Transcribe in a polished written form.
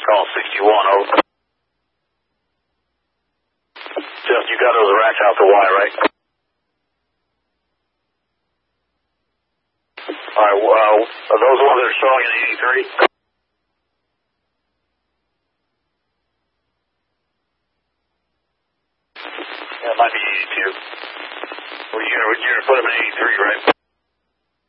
Call 61, over. Jeff, you got those racks out to Y, right? Alright, well, are those the ones that are showing in 83? Yeah, it might be 82. Well, you're going to put them in 83, right?